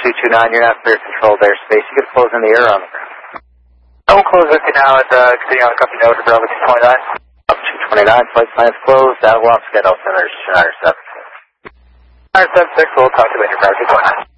229, you're not clear controlled airspace. You can close in the air on the ground. I will close with you now and continue on the company note to Bravo 229. Up 229, flight plan is closed. Out of off, get altimeter 976. 976, we'll talk to you later, Bravo 229.